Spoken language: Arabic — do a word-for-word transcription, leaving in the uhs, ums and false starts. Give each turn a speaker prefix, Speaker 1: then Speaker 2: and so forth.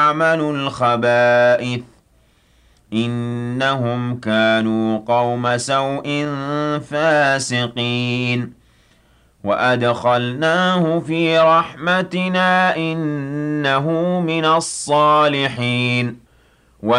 Speaker 1: يعملوا الخبائث إنهم كانوا قوم سوء فاسقين وأدخلناه في رحمتنا إنه من الصالحين